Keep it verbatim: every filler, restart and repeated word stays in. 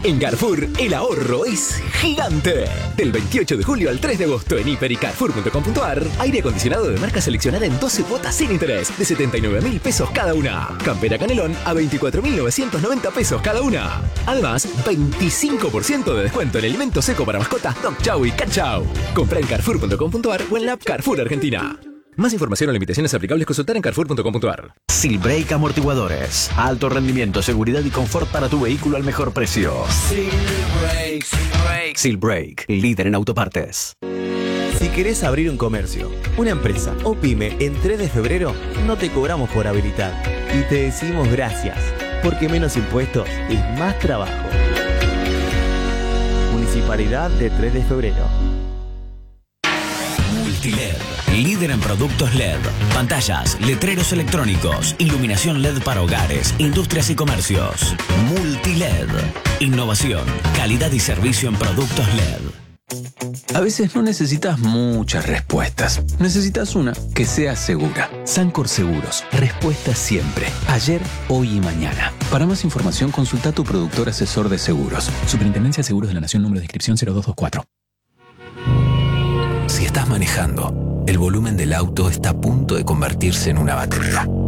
En Carrefour, el ahorro es gigante. Del veintiocho de julio al tres de agosto en hiper y carrefour punto com punto ar, aire acondicionado de marca seleccionada en doce cuotas sin interés de setenta y nueve mil pesos cada una. Campera Canelón a veinticuatro mil novecientos noventa pesos cada una. Además, veinticinco por ciento de descuento en alimento seco para mascotas Dog Chow y Cat Chow. Compra en carrefour punto com punto ar o en la app Carrefour Argentina. Más información o limitaciones aplicables consultar en carrefour punto com punto ar. Silbrake Amortiguadores. Alto rendimiento, seguridad y confort para tu vehículo al mejor precio. Silbrake, Silbrake. Silbrake, líder en autopartes. Si querés abrir un comercio, una empresa o pyme en tres de febrero, no te cobramos por habilitar. Y te decimos gracias, porque menos impuestos es más trabajo. Municipalidad de tres de febrero. Multiled, líder en productos L E D, pantallas, letreros electrónicos, iluminación L E D para hogares, industrias y comercios. Multiled, innovación, calidad y servicio en productos L E D. A veces no necesitas muchas respuestas. Necesitas una que sea segura. Sancor Seguros. Respuesta siempre. Ayer, hoy y mañana. Para más información, consulta a tu productor asesor de seguros. Superintendencia de Seguros de la Nación, número de inscripción cero dos dos cuatro. Si estás manejando, el volumen del auto está a punto de convertirse en una batería.